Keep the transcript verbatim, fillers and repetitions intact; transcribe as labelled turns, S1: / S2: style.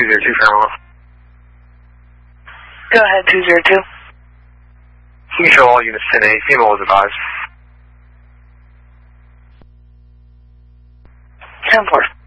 S1: zero two Fairmont.
S2: Go ahead, two zero two.
S1: You can show all units ten A. Female was advised.
S2: ten four.